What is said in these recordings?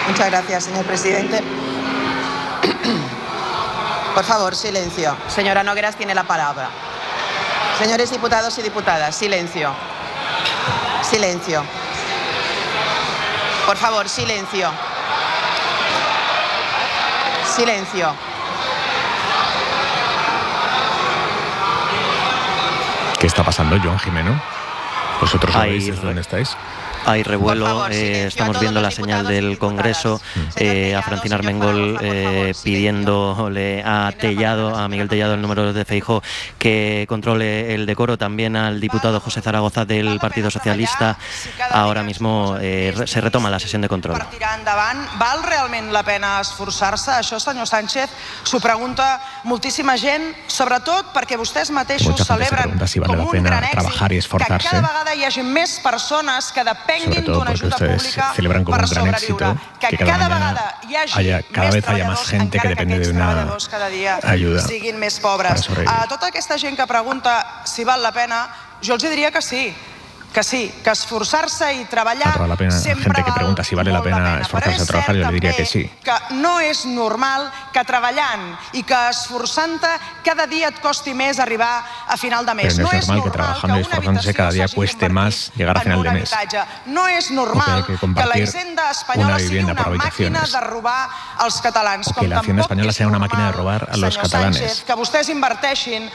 Muchas gracias, señor presidente. Por favor, silencio. Señora Nogueras tiene la palabra. Señores diputados y diputadas, silencio. Silencio. Por favor, silencio. Silencio. ¿Qué está pasando, Joan Jimeno? ¿Vosotros sabéis desde dónde estáis? Hay revuelo, estamos viendo la señal del Congreso, a Francina Armengol pidiéndole a Miguel Tellado, el número de Feijóo, que controle el decoro, también al diputado José Zaragoza del Partido Socialista. Ahora mismo se retoma la sesión de control. Per tirar endavant, val realment la pena esforçar-se? Això, senyor Sánchez, s'ho pregunta moltíssima gent, sobretot perquè vostès mateixos celebren com un gran èxit que cada vegada hi hagi més persones que depenguin d'una ajuda pública per sobreviure, que cada vez haya más gente que depende de una ayuda, siguin més pobres. A tota aquesta gent que pregunta si val la pena, jo els diria que sí. Que esforzarse y trabajar. A toda la pena, gente que pregunta si vale la pena esforzarse a trabajar, yo le diría que sí. Que no és normal que treballant i que esforçant-te cada dia et costi més arribar a final de mes. Pero no es normal que trabajando y esforzándose cada día cueste más llegar a final de mes. No és normal que la Hisenda espanyola sigui una màquina de robar als catalans. O que la Hacienda española sea una máquina de robar a los catalanes. Que vostès inverteixin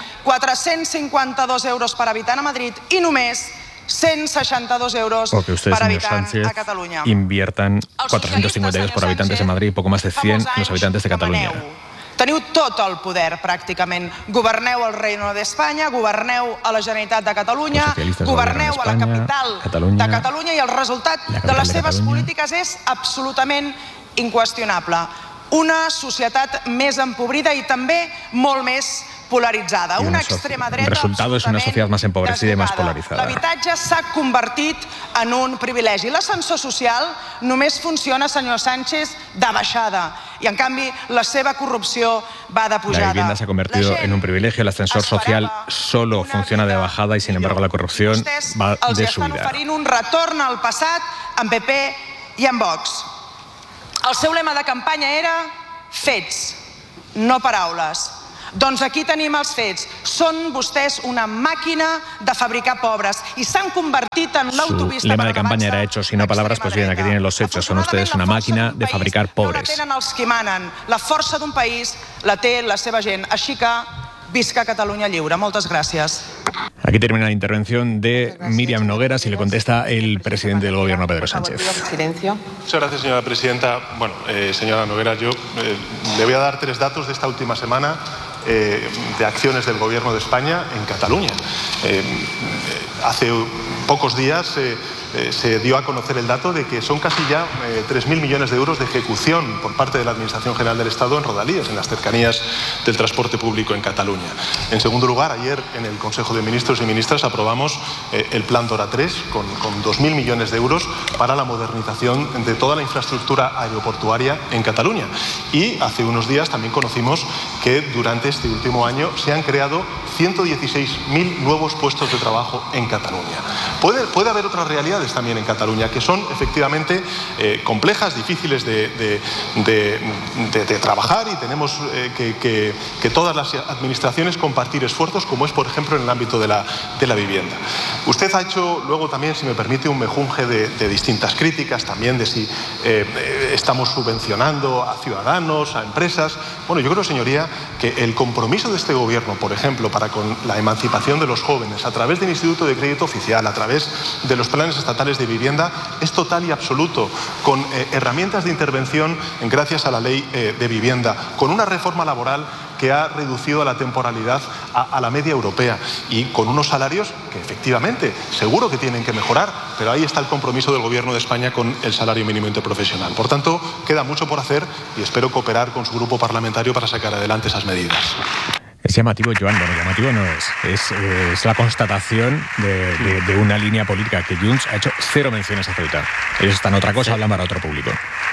452 euros per habitant a Madrid i només 162 euros o que ustedes, per habitant Sánchez, a Catalunya. Inviertan 452 por habitantes en Madrid y poco más de 100 los habitantes de Catalunya. Teniu tot el poder, pràcticament. Governeu al Reino d'Espanya, governeu a la Generalitat de Catalunya, governeu a la capital de Catalunya i el resultat de les seves polítiques és absolutament inqüestionable. Una societat més empobrida i també molt més polaritzada. Una extrema dreta. El resultado es una sociedad más empobrecida y más polarizada. L'habitatge s'ha convertit en un privilegi. L'ascensor social només funciona, senyor Sánchez, de baixada. Y en canvi la seva corrupció va de pujada. La vivienda se ha convertido en un privilegio, el ascensor social solo funciona de bajada y sin embargo la corrupción va de subida. Els estan oferint un retorn al passat amb PP i amb Vox. El seu lema de campanya era fets, no paraules. Doncs aquí tenim els fets. Són vostès una màquina de fabricar pobres i s'han convertit en l'autopista. Su lema de campaña era hechos y no palabras, pues bien, aquí tienen los hechos. Son ustedes una máquina de fabricar pobres. No la tenen els qui manen. La força d'un país la té la seva gent. Així que visca Catalunya lliure. Moltes gràcies. Aquí termina la intervención de Míriam Nogueras y le contesta el presidente del gobierno, Pedro Sánchez. Silencio. Muchas gracias, señora presidenta. Bueno, señora Nogueras, yo le voy a dar 3 datos de esta última semana de acciones del gobierno de España en Cataluña. Hace pocos días se dio a conocer el dato de que son casi ya 3.000 millones de euros de ejecución por parte de la Administración General del Estado en rodalías, en las cercanías del transporte público en Cataluña. En segundo lugar, ayer en el Consejo de Ministros y Ministras aprobamos el Plan Dora 3 con 2.000 millones de euros para la modernización de toda la infraestructura aeroportuaria en Cataluña. Y hace unos días también conocimos que durante este último año se han creado 116.000 nuevos puestos de trabajo en Cataluña. Puede haber otras realidades también en Cataluña que son efectivamente complejas, difíciles de trabajar y tenemos que todas las administraciones compartir esfuerzos, como es por ejemplo en el ámbito de la vivienda. Usted ha hecho luego también, si me permite, un mejunje de distintas críticas también de si estamos subvencionando a ciudadanos, a empresas. Bueno, yo creo, señoría, que el compromiso de este gobierno, por ejemplo, para con la emancipación de los jóvenes a través del Instituto de Crédito Oficial, a través de los planes estatales de vivienda, es total y absoluto, con herramientas de intervención gracias a la ley de vivienda, con una reforma laboral que ha reducido la temporalidad a la media europea y con unos salarios que efectivamente seguro que tienen que mejorar, pero ahí está el compromiso del Gobierno de España con el salario mínimo interprofesional. Por tanto, queda mucho por hacer y espero cooperar con su grupo parlamentario para sacar adelante esas medidas. Es llamativo, Joan, bueno, llamativo no es la constatación de una línea política que Junts ha hecho 0 menciones a Ceuta. Ellos están otra cosa, hablan para otro público.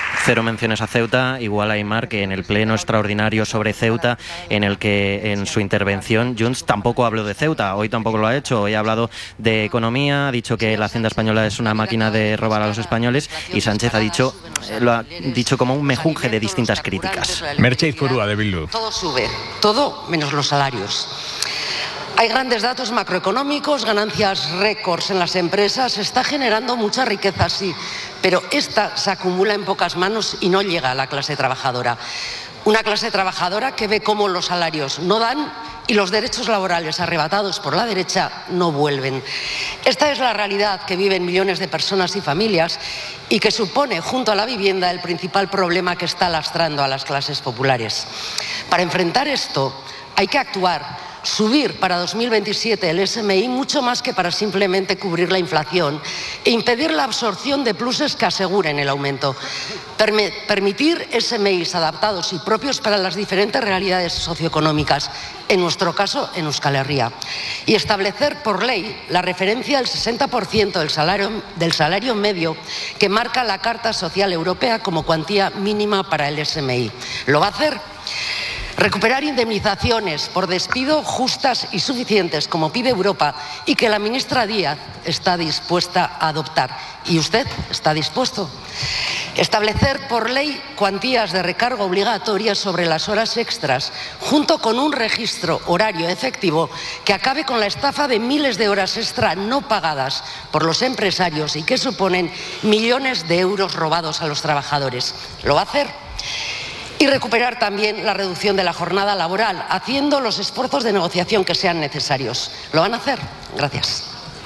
Cero menciones a Ceuta, igual a Aimar, que en el pleno extraordinario sobre Ceuta, en el que en su intervención Junts tampoco habló de Ceuta, hoy tampoco lo ha hecho, hoy ha hablado de economía, ha dicho que la Hacienda española es una máquina de robar a los españoles, y Sánchez lo ha dicho como un mejunje de distintas críticas. Merche Aizpurua, de Bildu. Todo sube, todo menos los salarios. Hay grandes datos macroeconómicos, ganancias récords en las empresas, se está generando mucha riqueza, sí, pero esta se acumula en pocas manos y no llega a la clase trabajadora. Una clase trabajadora que ve cómo los salarios no dan y los derechos laborales arrebatados por la derecha no vuelven. Esta es la realidad que viven millones de personas y familias y que supone, junto a la vivienda, el principal problema que está lastrando a las clases populares. Para enfrentar esto hay que actuar. Subir para 2027 el SMI mucho más que para simplemente cubrir la inflación e impedir la absorción de pluses que aseguren el aumento. Permitir SMIs adaptados y propios para las diferentes realidades socioeconómicas, en nuestro caso en Euskal Herria. Y establecer por ley la referencia al 60% del salario medio que marca la Carta Social Europea como cuantía mínima para el SMI. ¿Lo va a hacer? Recuperar indemnizaciones por despido justas y suficientes, como pide Europa, y que la ministra Díaz está dispuesta a adoptar. ¿Y usted está dispuesto? Establecer por ley cuantías de recargo obligatorias sobre las horas extras, junto con un registro horario efectivo que acabe con la estafa de miles de horas extra no pagadas por los empresarios y que suponen millones de euros robados a los trabajadores. ¿Lo va a hacer? Y recuperar también la reducción de la jornada laboral, haciendo los esfuerzos de negociación que sean necesarios. ¿Lo van a hacer? Gracias.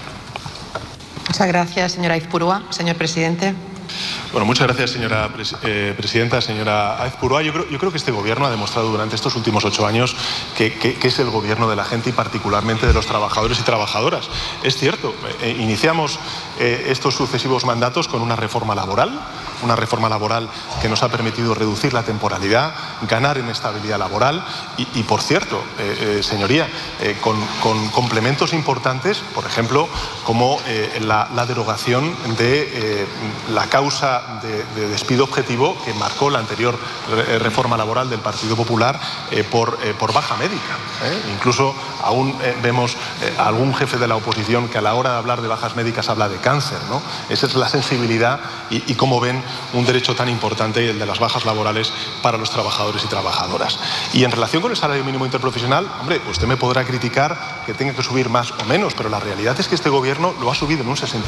Muchas gracias, señora Aizpurua. Señor presidente. Bueno, muchas gracias, señora presidenta. Señora Aizpurua, yo creo que este gobierno ha demostrado durante estos últimos 8 años que es el gobierno de la gente y particularmente de los trabajadores y trabajadoras. Es cierto, iniciamos estos sucesivos mandatos con una reforma laboral que nos ha permitido reducir la temporalidad, ganar en estabilidad laboral y por cierto, señoría, con complementos importantes, por ejemplo, como la derogación de la causa de despido objetivo que marcó la anterior reforma laboral del Partido Popular por baja médica. Incluso aún vemos a algún jefe de la oposición que a la hora de hablar de bajas médicas habla de cáncer, ¿no? Esa es la sensibilidad y cómo ven un derecho tan importante, el de las bajas laborales para los trabajadores y trabajadoras. Y en relación con el salario mínimo interprofesional, hombre, usted me podrá criticar que tenga que subir más o menos, pero la realidad es que este gobierno lo ha subido en un 60%.